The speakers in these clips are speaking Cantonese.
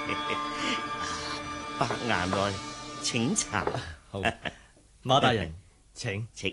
白岩內請茶。 好，馬大人請。 請。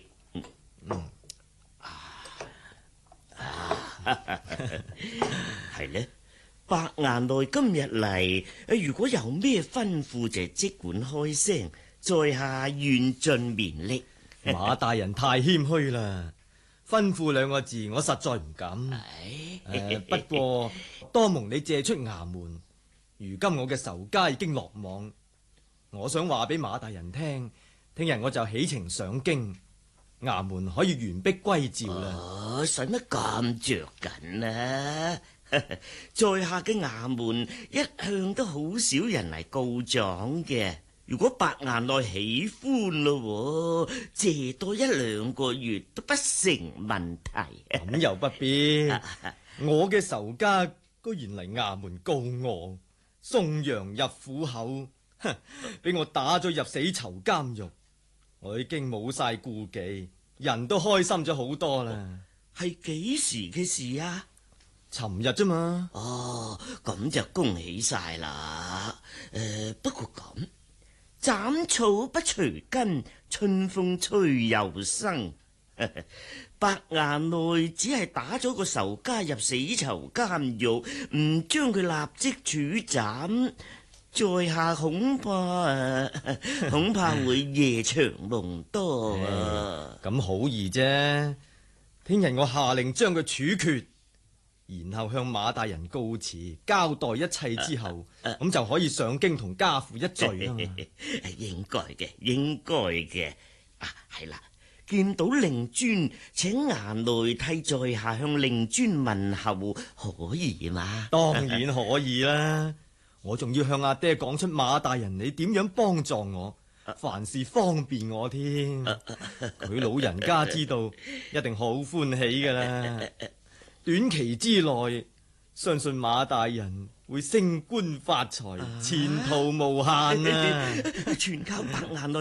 係呢，白岩內今日嚟，如果有咩吩咐就即管開聲，在下願盡綿力。 馬大人太謙虛啦，吩咐兩個字我實在唔敢。不過多蒙你借出衙門，如今我嘅仇家已經落網，我想話俾馬大人聽，聽日我就起程上京，衙門可以完璧歸趙啦。 使乜咁着緊呢？在下嘅衙門一向都好少人嚟告狀嘅。如果白岩內喜歡咯，借多1-2個月都不成問題。 咁又不必，我嘅仇家居然嚟衙門告我，送羊入虎口，俾我打咗入死囚監獄，我已經冇晒顧忌，人都開心咗好多啦。 係幾時嘅事啊？ 尋日啫嘛。 哦，咁就恭喜晒啦。不過咁，斬草不除根，春風吹又生。白岩內只係打咗個仇家入死囚監獄，唔將佢立即處斬，在下恐怕會夜長夢多啊。 咁好易啫，聽日我下令將佢處決，然後向馬大人告辭，交代一切之後，咁就可以上京同家父一聚啦嘛。 應該嘅，應該嘅。係啦，見到令尊，請衙內替在下向令尊問候，可以嗎？ 當然可以啦，我仲要向阿爹講出馬大人你點樣幫助我，凡事方便我添。佢老人家知道，一定好歡喜噶啦。短期之內，相信馬大人會升官發財，前途無限啊！ 全靠白岩內